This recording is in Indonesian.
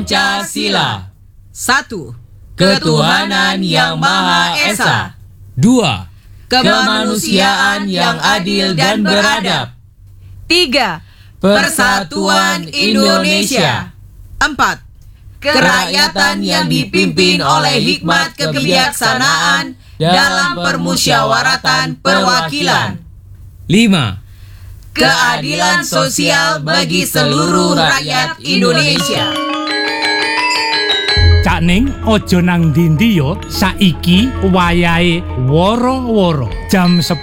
Pancasila. 1. Ketuhanan yang Maha Esa. 2. Kemanusiaan yang adil dan beradab. 3. Persatuan Indonesia. 4. Kerakyatan yang dipimpin oleh hikmat kebijaksanaan dalam permusyawaratan perwakilan. 5. Keadilan sosial bagi seluruh rakyat Indonesia. Cak Ning, ojo nang ndi-ndi yo, saiki wayahe woro-woro jam 10